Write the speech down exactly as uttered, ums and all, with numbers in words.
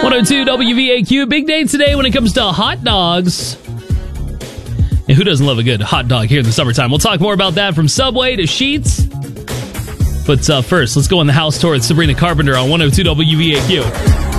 one oh two W V A Q. Big day today when it comes to hot dogs. And who doesn't love a good hot dog here in the summertime? We'll talk more about that, from Subway to Sheetz. But uh, first, let's go on the house tour with Sabrina Carpenter on one oh two W V A Q.